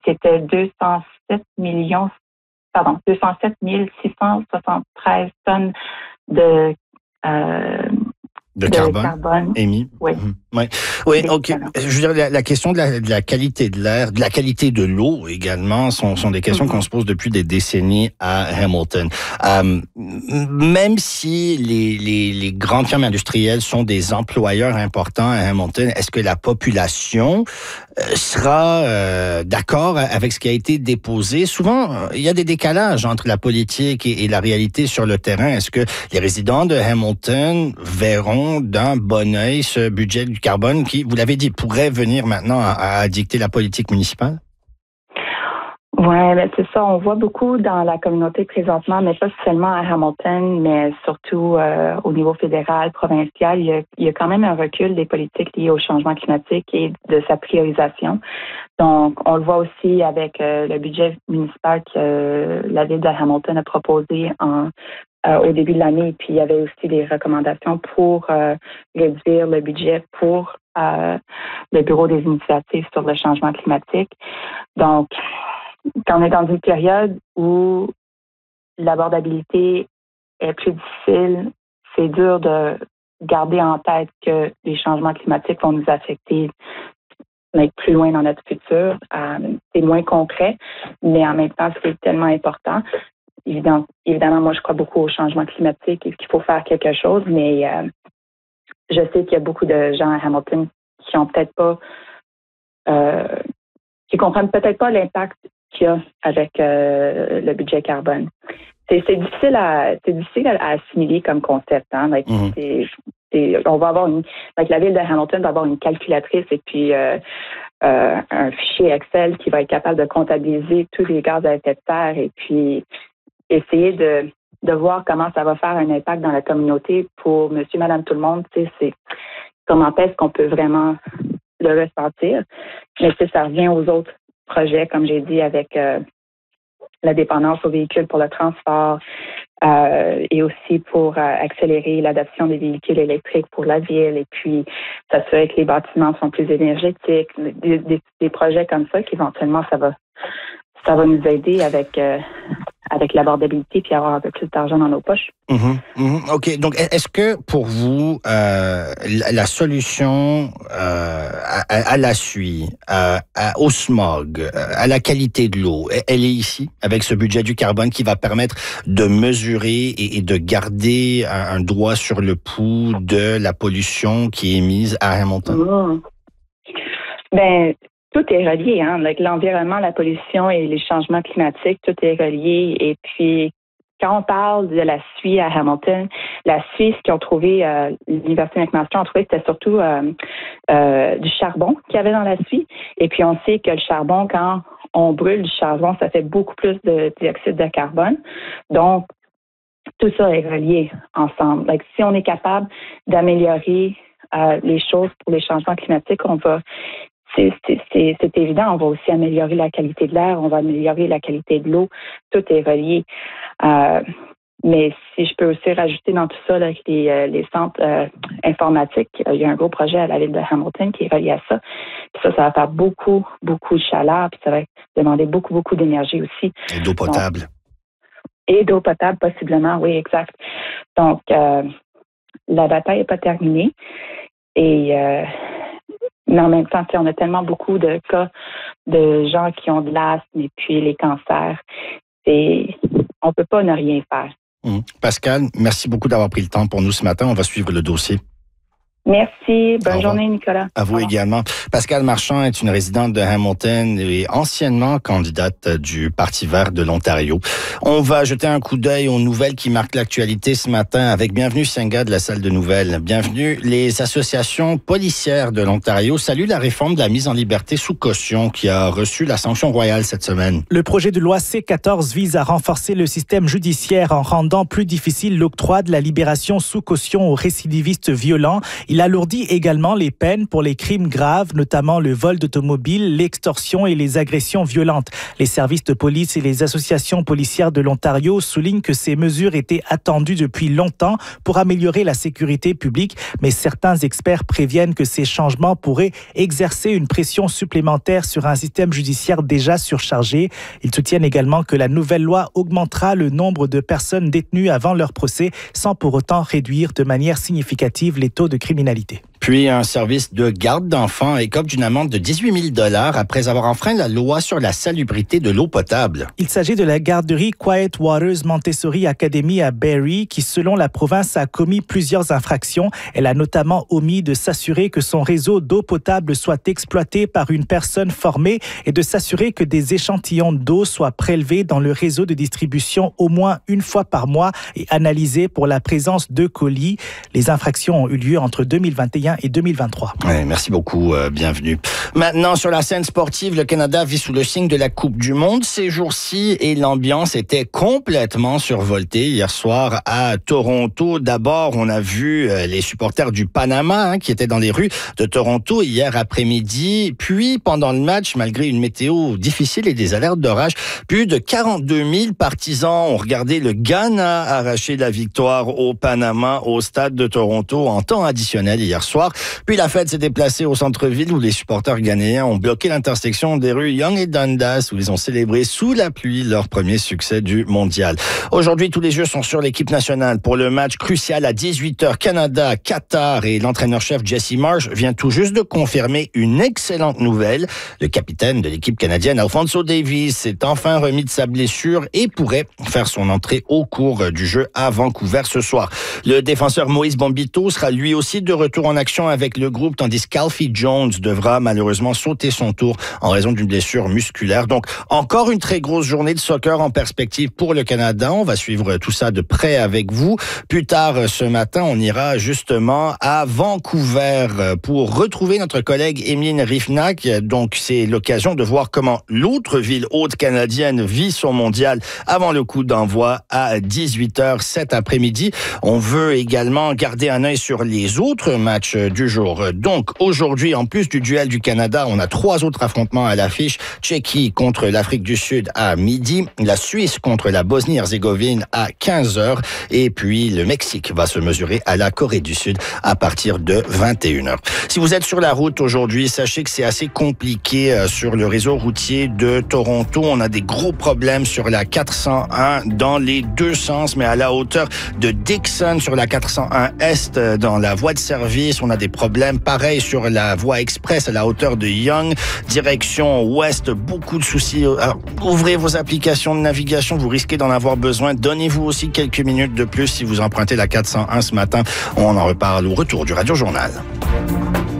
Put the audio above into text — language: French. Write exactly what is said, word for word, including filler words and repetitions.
c'était deux cent sept millions, pardon, deux cent sept mille six cent soixante-treize tonnes de, euh, de, de carbone, carbone émis. Oui. Mmh. Oui, oui, OK. Je veux dire, la, la question de la, de la qualité de l'air, de la qualité de l'eau également, sont, sont des questions mm-hmm. qu'on se pose depuis des décennies à Hamilton. Euh, même si les, les, les grandes firmes industrielles sont des employeurs importants à Hamilton, est-ce que la population euh, sera euh, d'accord avec ce qui a été déposé? Souvent, euh, il y a des décalages entre la politique et, et la réalité sur le terrain. Est-ce que les résidents de Hamilton verront d'un bon œil ce budget du carbone qui, vous l'avez dit, pourrait venir maintenant à, à dicter la politique municipale? Oui, ben c'est ça. On voit beaucoup dans la communauté présentement, mais pas seulement à Hamilton, mais surtout euh, au niveau fédéral, provincial. Il y, a, il y a quand même un recul des politiques liées au changement climatique et de sa priorisation. Donc, on le voit aussi avec euh, le budget municipal que euh, la ville de Hamilton a proposé en Euh, au début de l'année, puis il y avait aussi des recommandations pour euh, réduire le budget pour euh, le Bureau des initiatives sur le changement climatique. Donc, quand on est dans une période où l'abordabilité est plus difficile, c'est dur de garder en tête que les changements climatiques vont nous affecter plus loin dans notre futur. Euh, c'est moins concret, mais en même temps, c'est tellement important. Évidemment, évidemment, moi, je crois beaucoup au changement climatique et qu'il faut faire quelque chose, mais euh, je sais qu'il y a beaucoup de gens à Hamilton qui ont peut-être pas, euh, qui comprennent peut-être pas l'impact qu'il y a avec euh, le budget carbone. C'est, c'est difficile à, c'est difficile à assimiler comme concept, hein. Like, mm-hmm. c'est, c'est, on va avoir une, like, la ville de Hamilton va avoir une calculatrice et puis euh, euh, un fichier Excel qui va être capable de comptabiliser tous les gaz à effet de serre et puis essayer de, de voir comment ça va faire un impact dans la communauté pour monsieur, madame, tout le monde. Tu sais, c'est comment est-ce qu'on peut vraiment le ressentir. Mais tu sais, ça revient aux autres projets, comme j'ai dit, avec euh, la dépendance aux véhicules pour le transport euh, et aussi pour euh, accélérer l'adoption des véhicules électriques pour la ville et puis s'assurer que les bâtiments sont plus énergétiques. Des, des, des projets comme ça qu'éventuellement, ça va, ça va nous aider avec... Euh, avec l'abordabilité puis avoir un peu plus d'argent dans nos poches. Mmh, mmh, OK. Donc, est-ce que pour vous, euh, la, la solution euh, à, à la suie, à, à, au smog, à la qualité de l'eau, elle est ici, avec ce budget du carbone qui va permettre de mesurer et, et de garder un, un doigt sur le pouls de la pollution qui est émise à Hamilton? Mmh. Ben, tout est relié, hein. L'environnement, la pollution et les changements climatiques, tout est relié. Et puis, quand on parle de la suie à Hamilton, la suie, ce qu'ils ont trouvé, euh, l'Université McMaster a trouvé, c'était surtout euh, euh, du charbon qu'il y avait dans la suie. Et puis, on sait que le charbon, quand on brûle du charbon, ça fait beaucoup plus de dioxyde de carbone. Donc, tout ça est relié ensemble. Like, si on est capable d'améliorer euh, les choses pour les changements climatiques, on va... C'est, c'est, c'est, c'est évident, on va aussi améliorer la qualité de l'air, on va améliorer la qualité de l'eau, tout est relié. Euh, mais si je peux aussi rajouter dans tout ça là, les, les centres euh, informatiques, il y a un gros projet à la ville de Hamilton qui est relié à ça. Puis ça, ça va faire beaucoup, beaucoup de chaleur, puis ça va demander beaucoup, beaucoup d'énergie aussi. Et d'eau potable. Donc, et d'eau potable, possiblement, oui, exact. Donc, euh, la bataille n'est pas terminée. Et... Euh, Mais en même temps, on a tellement beaucoup de cas de gens qui ont de l'asthme et puis les cancers. Et on ne peut pas ne rien faire. Mmh. Pascal, merci beaucoup d'avoir pris le temps pour nous ce matin. On va suivre le dossier. Merci. Bonne journée, Nicolas. À vous également. Pascal Marchand est une résidente de Hamilton et anciennement candidate du Parti vert de l'Ontario. On va jeter un coup d'œil aux nouvelles qui marquent l'actualité ce matin avec Bienvenue Senga de la salle de nouvelles. Bienvenue les associations policières de l'Ontario. Salut la réforme de la mise en liberté sous caution qui a reçu la sanction royale cette semaine. Le projet de loi C quatorze vise à renforcer le système judiciaire en rendant plus difficile l'octroi de la libération sous caution aux récidivistes violents. Il alourdit également les peines pour les crimes graves, notamment le vol d'automobile, l'extorsion et les agressions violentes. Les services de police et les associations policières de l'Ontario soulignent que ces mesures étaient attendues depuis longtemps pour améliorer la sécurité publique, mais certains experts préviennent que ces changements pourraient exercer une pression supplémentaire sur un système judiciaire déjà surchargé. Ils soutiennent également que la nouvelle loi augmentera le nombre de personnes détenues avant leur procès sans pour autant réduire de manière significative les taux de criminalité. Puis, un service de garde d'enfants écope d'une amende de dix-huit mille dollars après avoir enfreint la loi sur la salubrité de l'eau potable. Il s'agit de la garderie Quiet Waters Montessori Academy à Barrie qui, selon la province, a commis plusieurs infractions. Elle a notamment omis de s'assurer que son réseau d'eau potable soit exploité par une personne formée et de s'assurer que des échantillons d'eau soient prélevés dans le réseau de distribution au moins une fois par mois et analysés pour la présence de colis. Les infractions ont eu lieu entre deux mille vingt et un et deux mille vingt-trois. Ouais, merci beaucoup, euh, bienvenue. Maintenant, sur la scène sportive, le Canada vit sous le signe de la Coupe du Monde ces jours-ci et l'ambiance était complètement survoltée hier soir à Toronto. D'abord, on a vu euh, les supporters du Panama hein, qui étaient dans les rues de Toronto hier après-midi. Puis, pendant le match, malgré une météo difficile et des alertes d'orage, plus de quarante-deux mille partisans ont regardé le Ghana arracher la victoire au Panama au stade de Toronto en temps additionnel hier soir. Puis la fête s'est déplacée au centre-ville où les supporters ghanéens ont bloqué l'intersection des rues Yonge et Dundas où ils ont célébré sous la pluie leur premier succès du mondial. Aujourd'hui, tous les yeux sont sur l'équipe nationale pour le match crucial à dix-huit heures Canada-Qatar et l'entraîneur-chef Jesse Marsh vient tout juste de confirmer une excellente nouvelle. Le capitaine de l'équipe canadienne, Alphonso Davies, s'est enfin remis de sa blessure et pourrait faire son entrée au cours du jeu à Vancouver ce soir. Le défenseur Moïse Bombito sera lui aussi de retour en action avec le groupe, tandis qu'Alfie Jones devra malheureusement sauter son tour en raison d'une blessure musculaire. Donc, encore une très grosse journée de soccer en perspective pour le Canada. On va suivre tout ça de près avec vous. Plus tard ce matin, on ira justement à Vancouver pour retrouver notre collègue Emeline Rifnak. Donc, c'est l'occasion de voir comment l'autre ville haute canadienne vit son mondial avant le coup d'envoi à dix-huit heures cet après-midi. On veut également garder un œil sur les autres matchs du jour. Donc, aujourd'hui, en plus du duel du Canada, on a trois autres affrontements à l'affiche. Tchéquie contre l'Afrique du Sud à midi, la Suisse contre la Bosnie-Herzégovine à quinze heures et puis le Mexique va se mesurer à la Corée du Sud à partir de vingt et une heures. Si vous êtes sur la route aujourd'hui, sachez que c'est assez compliqué sur le réseau routier de Toronto. On a des gros problèmes sur la quatre cent un dans les deux sens, mais à la hauteur de Dixon sur la quatre cent un Est dans la voie de service. On a des problèmes pareils sur la voie express à la hauteur de Yonge, direction ouest, beaucoup de soucis. Alors, ouvrez vos applications de navigation, vous risquez d'en avoir besoin. Donnez-vous aussi quelques minutes de plus si vous empruntez la quatre cent un ce matin. On en reparle au retour du Radio Journal.